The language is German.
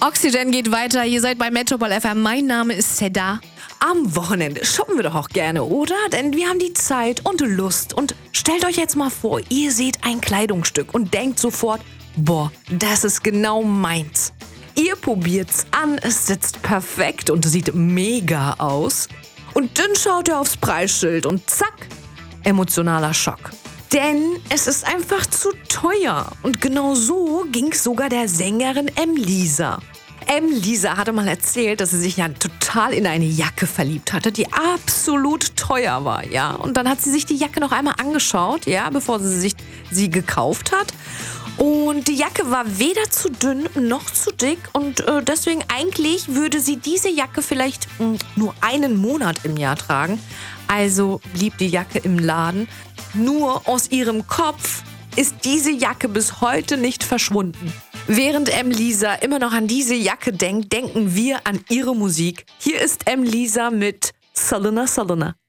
Oxygen geht weiter. Ihr seid bei Metropol FM. Mein Name ist Seda. Am Wochenende shoppen wir doch auch gerne, oder? Denn wir haben die Zeit und Lust. Und stellt euch jetzt mal vor, ihr seht ein Kleidungsstück und denkt sofort, boah, das ist genau meins. Ihr probiert's an, es sitzt perfekt und sieht mega aus. Und dann schaut ihr aufs Preisschild und zack, emotionaler Schock. Denn es ist einfach zu teuer. Und genau so ging's sogar der Sängerin M-Liza. M-Liza hatte mal erzählt, dass sie sich ja total in eine Jacke verliebt hatte, die absolut teuer war, ja. Und dann hat sie sich die Jacke noch einmal angeschaut, ja, bevor sie sich sie gekauft hat. Und die Jacke war weder zu dünn noch zu dick und deswegen eigentlich würde sie diese Jacke vielleicht nur einen Monat im Jahr tragen. Also blieb die Jacke im Laden. Nur aus ihrem Kopf ist diese Jacke bis heute nicht verschwunden. Während M-Liza immer noch an diese Jacke denkt, denken wir an ihre Musik. Hier ist M-Liza mit Salona Salona.